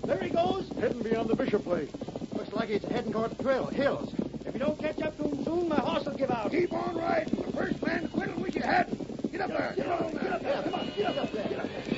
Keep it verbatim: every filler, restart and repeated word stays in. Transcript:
There he goes. Heading beyond the Bishop place. Looks like he's heading toward the trail, hills. If you don't catch up to him soon, my horse will give out. Keep on riding. The first man to quit will wish you hadn't. Get up there. Get, Get up there. Get up there. Come on. Get up there. Get up there.